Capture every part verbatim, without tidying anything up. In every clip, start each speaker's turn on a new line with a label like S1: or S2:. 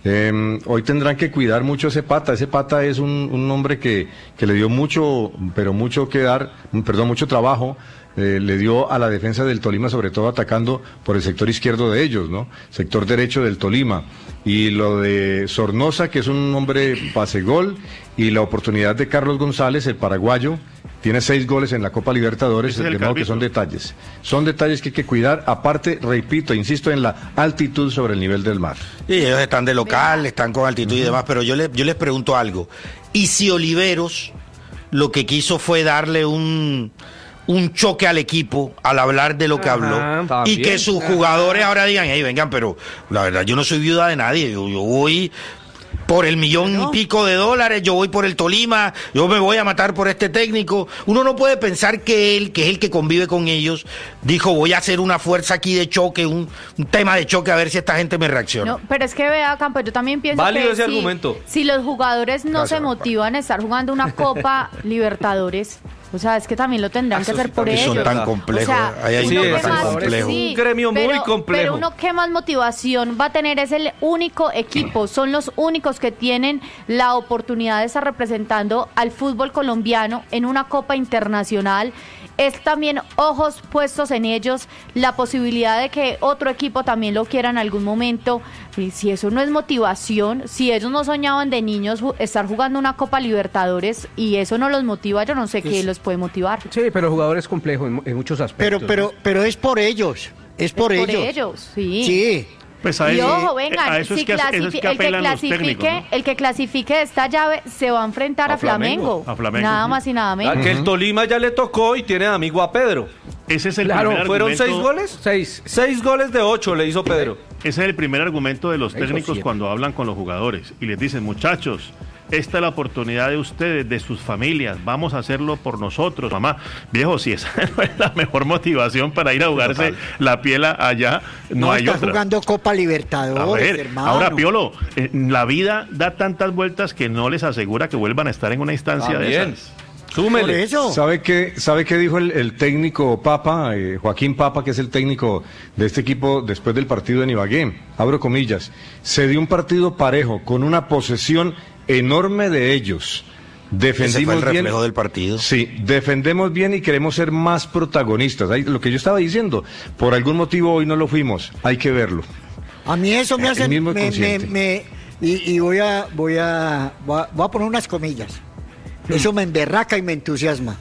S1: Eh, hoy tendrán que cuidar mucho ese Pata. Ese Pata es un, un hombre que, que le dio mucho, pero mucho que dar, perdón, mucho trabajo. Eh, le dio a la defensa del Tolima, sobre todo atacando por el sector izquierdo de ellos, ¿no? Sector derecho del Tolima. Y lo de Sornosa, que es un hombre pase-gol, y la oportunidad de Carlos González, el paraguayo, tiene seis goles en la Copa Libertadores, de modo que son detalles. Son detalles que hay que cuidar, aparte, repito, insisto en la altitud sobre el nivel del mar.
S2: Sí, ellos están de local, están con altitud uh-huh. y demás, pero yo, le, yo les pregunto algo. ¿Y si Oliveros lo que quiso fue darle un... un choque al equipo al hablar de lo que habló Ajá, y que sus jugadores ahora digan, hey, vengan, pero la verdad yo no soy viuda de nadie, yo, yo voy por el millón y pico de dólares, yo voy por el Tolima, yo me voy a matar por este técnico? Uno no puede pensar que él, que es el que convive con ellos, dijo, voy a hacer una fuerza aquí de choque, un, un tema de choque, a ver si esta gente me reacciona.
S3: No, pero es que vea, Campo, yo también pienso
S4: Válido
S3: que
S4: ese
S3: si,
S4: argumento.
S3: si los jugadores no
S2: Gracias,
S3: se motivan a estar jugando una Copa Libertadores, o sea, es que también lo tendrán que hacer por ellos.
S2: Son tan complejos,
S3: o sea,
S2: hay
S4: sí,
S2: un
S4: tan
S2: complejo.
S3: Sí,
S4: un gremio
S3: pero,
S4: muy complejo.
S3: Pero uno que más motivación va a tener es el único equipo, son los únicos que tienen la oportunidad de estar representando al fútbol colombiano en una Copa Internacional. Es también ojos puestos en ellos, la posibilidad de que otro equipo también lo quiera en algún momento. Y si eso no es motivación, si ellos no soñaban de niños estar jugando una Copa Libertadores y eso no los motiva, yo no sé qué los puede motivar.
S5: Sí, pero el jugador es complejo en, en muchos aspectos.
S6: Pero, pero,
S5: ¿no?
S6: pero es por ellos, es por
S3: es
S6: ellos.
S3: por ellos, sí.
S6: Sí.
S7: Pues a
S3: Y
S7: eso,
S3: ojo, vengan,
S7: a eso
S3: si
S7: es que, eso es que
S3: el, que
S7: apelan los
S3: clasifique,
S7: técnicos, ¿no?
S3: el que clasifique esta llave se va a enfrentar a,
S4: A Flamengo,
S3: Flamengo,
S7: a Flamengo,
S3: nada
S7: sí.
S3: más y nada menos.
S4: Ah, que el Tolima ya le tocó y tiene de amigo a Pedro.
S7: Ese es el
S4: Claro,
S7: primer
S4: ¿fueron
S7: argumento,
S4: seis goles?
S5: Seis.
S4: Seis goles de ocho le hizo Pedro.
S7: Ese es el primer argumento de los
S5: Seis o
S7: técnicos
S5: siete.
S7: cuando hablan con los jugadores y les dicen, muchachos, esta es la oportunidad de ustedes, de sus familias, vamos a hacerlo por nosotros. Mamá, viejo, si esa no es la mejor motivación para ir a jugarse
S2: Total.
S7: la piel allá, no,
S6: No,
S7: hay
S6: está
S7: otra.
S6: jugando Copa
S7: A
S6: Libertadores,
S7: ver,
S6: hermano.
S7: ahora, Piolo, eh, la vida da tantas vueltas que no les asegura que vuelvan a estar en una instancia
S4: También.
S7: de esas.
S6: Por
S4: Súmele.
S6: eso.
S1: ¿Sabe qué, sabe qué dijo el, el técnico Papa, eh, Joaquín Papa, que es el técnico de este equipo después del partido en Ibagué? Abro comillas. Se dio un partido parejo, con una posesión enorme de ellos. Defendimos
S2: Ese fue el
S1: bien.
S2: reflejo del partido.
S1: Sí, defendemos bien y queremos ser más protagonistas. Ahí, lo que yo estaba diciendo, por algún motivo hoy no lo fuimos. Hay que verlo.
S6: A mí eso me
S1: El
S6: hace...
S1: mismo
S6: Me, me,
S1: consciente.
S6: me- y, y voy, a, voy, a, voy a voy a poner unas comillas. Eso me emberraca y me entusiasma.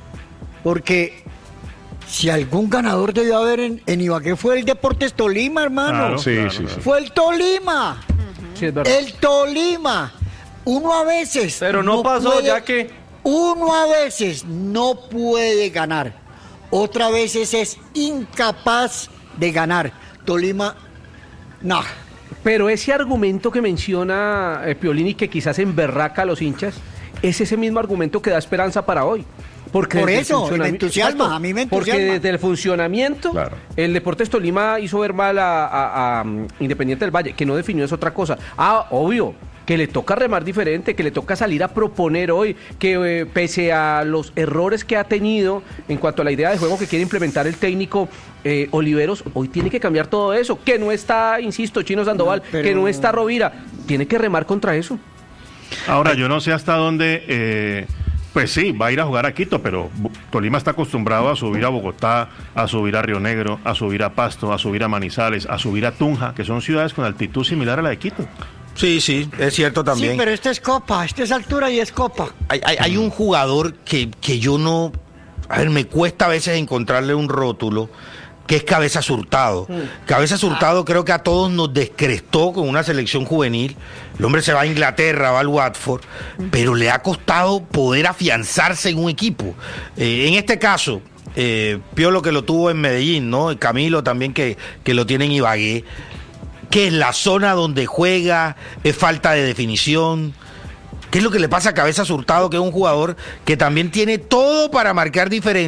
S6: Porque si algún ganador debió haber en, en Ibagué fue el Deportes Tolima, hermano.
S7: Claro,
S1: Sí,
S7: claro,
S1: sí,
S7: claro.
S1: sí.
S6: Fue el Tolima.
S5: Sí, es verdad.
S6: El Tolima. Uno a veces...
S4: Pero no pasó,
S6: puede-
S4: ya que-
S6: Uno a veces no puede ganar. Otra veces es incapaz de ganar. Tolima, no.
S5: Pero ese argumento que menciona eh, Piolini, que quizás emberraca a los hinchas, es ese mismo argumento que da esperanza para hoy. Porque
S6: Por
S5: desde el
S6: eso,
S5: funcionami-
S6: me entusiasma,
S5: Exacto,
S6: a mí me
S5: Porque
S6: entusiasma.
S5: desde el funcionamiento,
S1: Claro.
S5: el Deportes Tolima hizo ver mal a, a- a, um, Independiente del Valle, que no definió es otra cosa. Ah, obvio, que le toca remar diferente, que le toca salir a proponer hoy, que eh, pese a los errores que ha tenido en cuanto a la idea de juego que quiere implementar el técnico eh, Oliveros, hoy tiene que cambiar todo eso, que no está, insisto, Chino Sandoval,
S6: No, pero-
S5: que no está Rovira, tiene que remar contra eso.
S7: Ahora, yo no sé hasta dónde, eh, pues sí, va a ir a jugar a Quito, pero Bu- Tolima está acostumbrado a subir a Bogotá, a subir a Río Negro, a subir a Pasto, a subir a Manizales, a subir a Tunja, que son ciudades con altitud similar a la de Quito.
S2: Sí, sí, es cierto también.
S6: Sí, pero esta es Copa, esta es altura y es Copa.
S2: Hay, hay, hay un jugador que, que yo no... A ver, me cuesta a veces encontrarle un rótulo, que es Cabezas Hurtado. Cabezas Hurtado creo que a todos nos descrestó con una selección juvenil. El hombre se va a Inglaterra, va al Watford, pero le ha costado poder afianzarse en un equipo. Eh, en este caso, eh, Piolo que lo tuvo en Medellín, ¿no? Y Camilo también que, que lo tiene en Ibagué. ¿Qué es la zona donde juega? ¿Es falta de definición? ¿Qué es lo que le pasa a Cabezas Hurtado, que es un jugador que también tiene todo para marcar diferencia?